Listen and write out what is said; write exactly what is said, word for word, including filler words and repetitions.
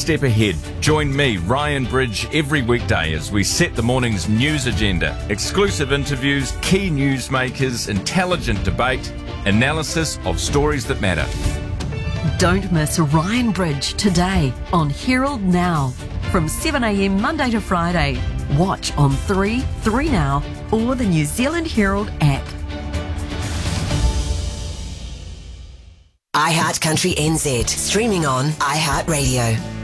step ahead. Join me, Ryan Bridge, every weekday as we set the morning's news agenda. Exclusive interviews, key newsmakers, intelligent debate, analysis of stories that matter. Don't miss Ryan Bridge today on Herald Now from seven a m Monday to Friday. Watch on three, three Now or the New Zealand Herald app. iHeart Country N Z, streaming on iHeart Radio.